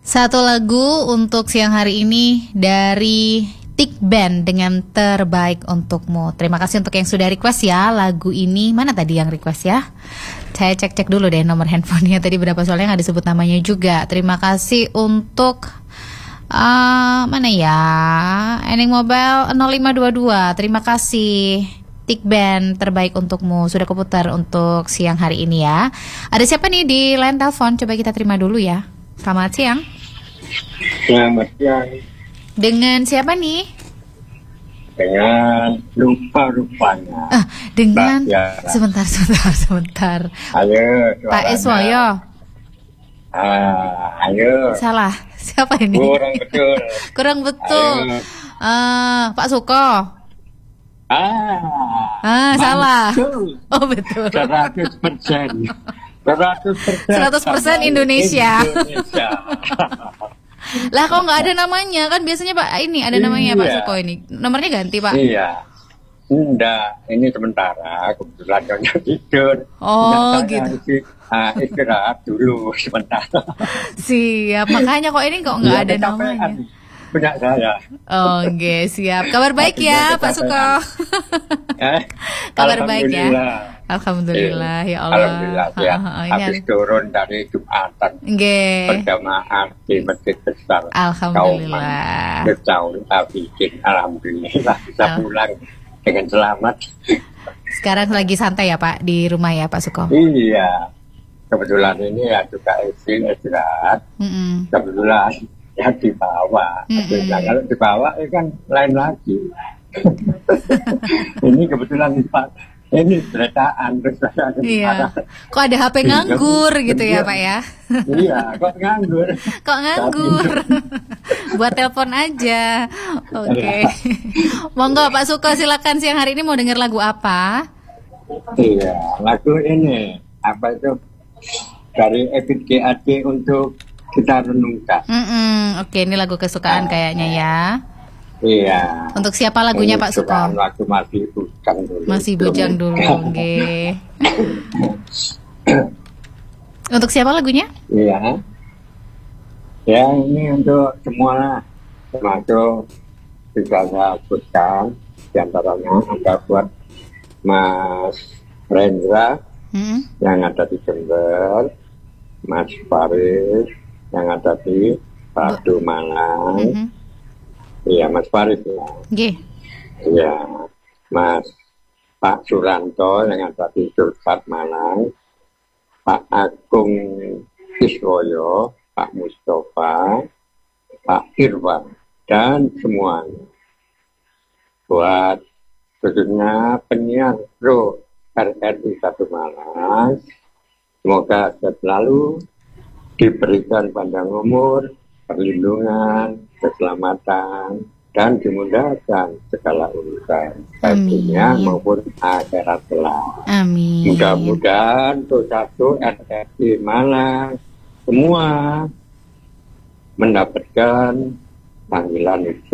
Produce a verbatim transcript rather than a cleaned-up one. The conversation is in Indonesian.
Satu lagu untuk siang hari ini dari Tik Band dengan Terbaik Untukmu. Terima kasih untuk yang sudah request ya lagu ini. Mana tadi yang request ya? Saya cek-cek dulu deh nomor handphonenya. Tadi berapa soalnya nggak disebut namanya juga. Terima kasih untuk uh, mana ya? Ending Mobile nol lima dua dua. Terima kasih Tik Band Terbaik Untukmu. Sudah keputar untuk siang hari ini ya. Ada siapa nih di line telepon? Coba kita terima dulu ya. Selamat siang. Selamat siang. Dengan siapa nih? Dengan lupa-rupanya. Ah, dengan Mbak sebentar, sebentar, sebentar. Ayo, Pak Iswoyo. Ah, ayo. Salah. Siapa ini? Kurang betul. Kurang betul. Uh, Pak Suko. Ah, ah salah. Betul. Oh betul. seratus persen. seratus persen. seratus persen Indonesia. Indonesia. Lah kok nggak ada namanya? Kan biasanya Pak ini ada namanya Iya. Pak Suko ini. Nomornya ganti Pak. Iya. Enggak, ini sementara kebetulan nyonya tidur. Oh Nah, gitu. isi- ah, istirahat dulu sementara. Siap. Makanya kok ini kok nggak Iya, ada kecapean namanya. nih, punya saya. Oke, siap. Kabar baik Tapi ya nggak Pak Suko. Eh, Kabar baik ya. Alhamdulillah. Alhamdulillah ya Allah. Alhamdulillah ya. Ha, ha, ha, ini Habis turun dari Jumatan Nggih. berjamaah di Masjid Besar Alhamdulillah. Becaun Abikin. Alhamdulillah bisa Al- pulang dengan selamat. Sekarang lagi santai ya Pak di rumah ya Pak Suko. Iya. Kebetulan ini ya juga izin istirahat. Mm-mm. Kebetulan ya dibawa. Mm-mm. Nah, kalau dibawa ya kan lain lagi. Ini kebetulan Pak, ini berdaan terus saya ada Iya. marah. Kok ada H P nganggur gitu ya Pak ya? Iya, kok nganggur. Kok nganggur? Buat telepon aja. Oke. Monggo Pak Suko silakan siang hari ini mau denger lagu apa? Iya, lagu ini apa itu dari Ebit G A D untuk kita renungkan. Mm-mm. Oke, ini lagu kesukaan kayaknya ya. Iya. Untuk siapa lagunya Ini Pak Suko? sukaan Lagu masih bujang dulu. Masih bujang dulu, nggih. Untuk siapa lagunya? Iya. Ya ini untuk semua termasuk juga saya sebutkan diantaranya ada buat Mas Rendra Hmm? yang ada di Jember, Mas Faris yang ada di Padu Malang, Mhm. iya Mas Faris ya, Nggih. iya Mas Pak Suranto yang ada di Surpat Malang, Pak Agung Iswoyo, Pak Mustafa, Pak Irwan dan semuanya. Buat khususnya penyiar pro R R I satu Malang, semoga selalu diberikan panjang umur, perlindungan, keselamatan, dan dimudahkan segala urusan, baik Amin. dunia maupun akhirat kelak. Amin. Mudah-mudahan untuk satu R R I Malang semua mendapatkan panggilan itu.